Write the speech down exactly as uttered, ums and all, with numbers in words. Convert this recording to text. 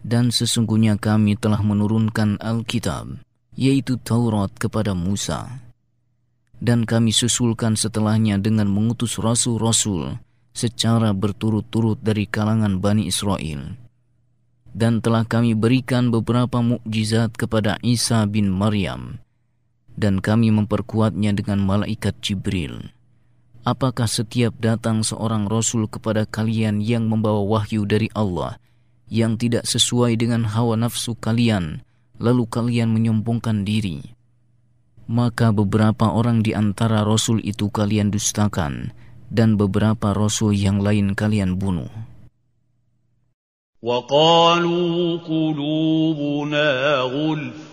Dan sesungguhnya kami telah menurunkan Alkitab, yaitu Taurat kepada Musa. Dan kami susulkan setelahnya dengan mengutus rasul-rasul secara berturut-turut dari kalangan Bani Israel. Dan telah kami berikan beberapa mukjizat kepada Isa bin Maryam, dan kami memperkuatnya dengan malaikat Jibril. Apakah setiap datang seorang rasul kepada kalian yang membawa wahyu dari Allah, yang tidak sesuai dengan hawa nafsu kalian, lalu kalian menyombongkan diri? Maka beberapa orang di antara rasul itu kalian dustakan, dan beberapa rasul yang lain kalian bunuh. وَقَالُوا قُلُوبُنَا غُلْفٌ